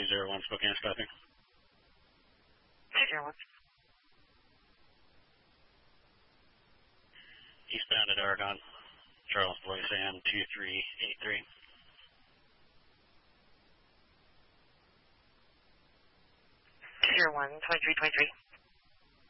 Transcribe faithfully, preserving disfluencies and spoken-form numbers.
two zero one, Spokane stopping. two zero one. Eastbound at Argonne, Charles Boy Sam two three eight three. two zero one, twenty-three twenty-three.